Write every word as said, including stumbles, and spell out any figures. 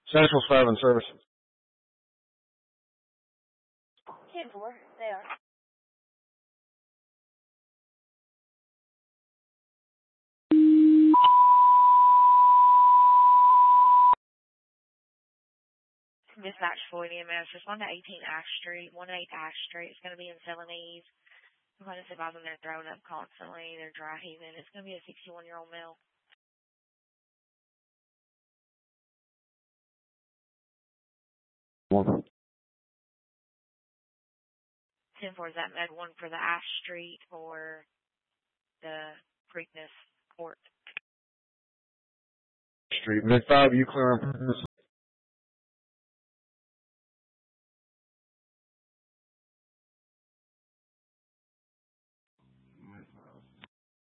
Central seven services. ten four, they are. Dispatch for the E M S. Just one to eighteen Ash Street, one to eight Ash Street. It's going to be in Celanese. I'm going to survive them. They're throwing up constantly. They're dry heaving. It's going to be a sixty-one-year-old male. One. ten four, is that med one for the Ash Street or the Preakness Court? Street. Mid five, you clear on